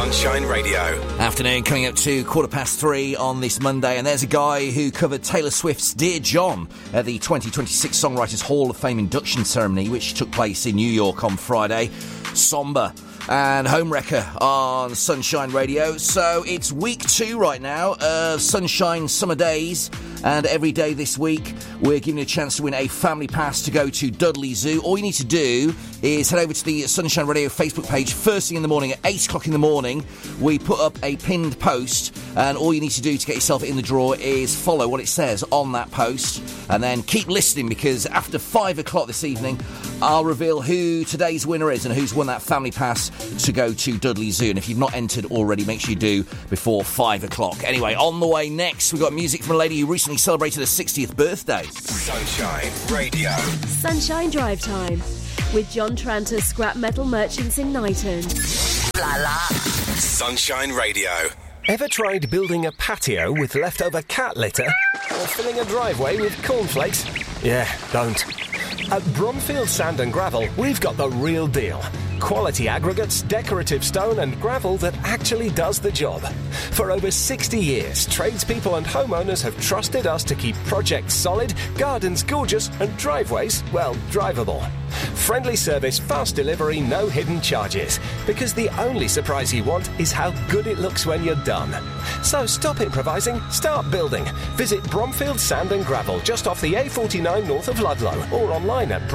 Sunshine Radio. Afternoon, coming up to 3:15 on this Monday, and there's a guy who covered Taylor Swift's Dear John at the 2026 Songwriters Hall of Fame induction ceremony, which took place in New York on Friday. Somber and Homewrecker on Sunshine Radio. So it's week 2 right now of Sunshine Summer Days, and every day this week we're giving you a chance to win a family pass to go to Dudley Zoo. All you need to do is head over to the Sunshine Radio Facebook page first thing in the morning at 8 o'clock in the morning. We put up a pinned post, and all you need to do to get yourself in the draw is follow what it says on that post, and then keep listening, because after 5 o'clock this evening I'll reveal who today's winner is and who's won that family pass to go to Dudley Zoo. And if you've not entered already, make sure you do before 5 o'clock. Anyway, on the way next, we've got music from a lady who recently celebrated her 60th birthday. Sunshine Radio. Sunshine Drive Time with John Tranter, Scrap Metal Merchants in Knighton. La la. Sunshine Radio. Ever tried building a patio with leftover cat litter? Or filling a driveway with cornflakes? Yeah, don't. At Bromfield Sand and Gravel, we've got the real deal. Quality aggregates, decorative stone and gravel that actually does the job. For over 60 years, tradespeople and homeowners have trusted us to keep projects solid, gardens gorgeous and driveways, well, drivable. Friendly service, fast delivery, no hidden charges. Because the only surprise you want is how good it looks when you're done. So stop improvising, start building. Visit Bromfield Sand and Gravel just off the A49 north of Ludlow, or online at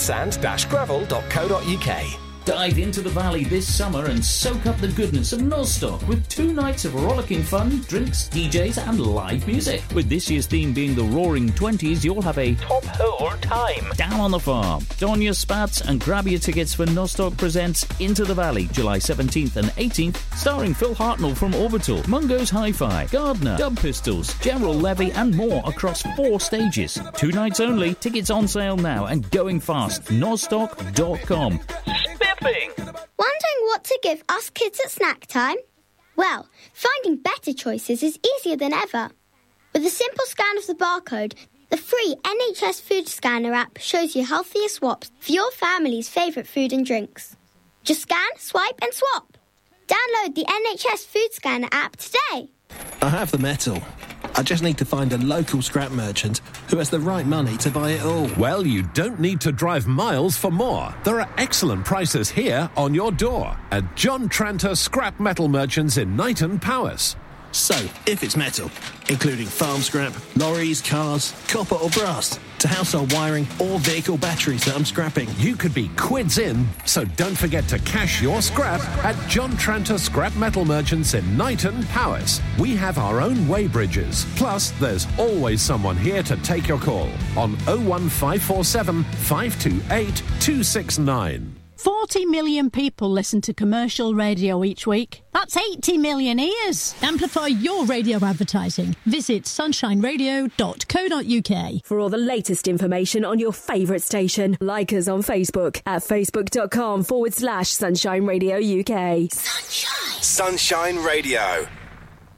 bromfieldsand-gravel.co.uk. Dive into the valley this summer and soak up the goodness of Nostock with 2 nights of rollicking fun, drinks, DJs and live music. With this year's theme being the Roaring Twenties, you'll have a top hole time down on the farm. Don your spats and grab your tickets for Nostock Presents Into the Valley, July 17th and 18th, starring Phil Hartnell from Orbital, Mungo's Hi-Fi, Gardner, Dub Pistols, Gerald Levy and more across 4 stages. 2 nights only, tickets on sale now and going fast. Nostock.com. Wondering what to give us kids at snack time? Well, finding better choices is easier than ever. With a simple scan of the barcode, the free NHS Food Scanner app shows you healthier swaps for your family's favourite food and drinks. Just scan, swipe and swap. Download the NHS Food Scanner app today. I have the metal. I just need to find a local scrap merchant who has the right money to buy it all. Well, you don't need to drive miles for more. There are excellent prices here on your door at John Tranter Scrap Metal Merchants in Knighton, Powys. So, if it's metal, including farm scrap, lorries, cars, copper or brass, to household wiring or vehicle batteries that I'm scrapping, you could be quids in, so don't forget to cash your scrap at John Tranter Scrap Metal Merchants in Knighton, Powys. We have our own weighbridges. Plus, there's always someone here to take your call on 01547 528 269. 40 million people listen to commercial radio each week. That's 80 million ears. Amplify your radio advertising. Visit sunshineradio.co.uk. For all the latest information on your favourite station, like us on Facebook at facebook.com/Sunshine Radio UK. Sunshine Radio.